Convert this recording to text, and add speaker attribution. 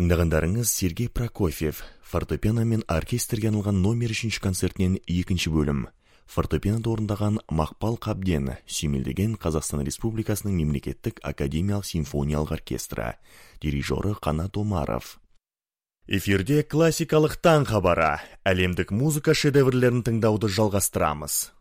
Speaker 1: Тыңдағандарыңыз Сергей Прокофьев, фортепиано мен оркестрге арналған номер 3 концертінен 2 бөлім. Фортепиано орындаған Мақпал Қабден сүйемелдеген Қазақстан Республикасының мемлекеттік академиялық симфониялық оркестрі, дирижері Қанат Омаров. Эфирде классикалық таң хабары, әлемдік музыка шедеврлерін тыңдауды жалғастырамыз.